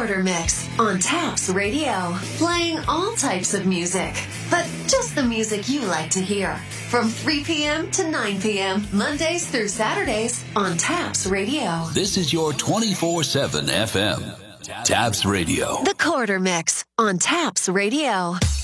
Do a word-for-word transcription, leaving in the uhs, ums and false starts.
Quarter Mix on Taps Radio. Playing all types of music, but just the music you like to hear. From three p.m. to nine p.m., Mondays through Saturdays on Taps Radio. This is your twenty-four seven F M. Taps Radio. The Quarter Mix on Taps Radio.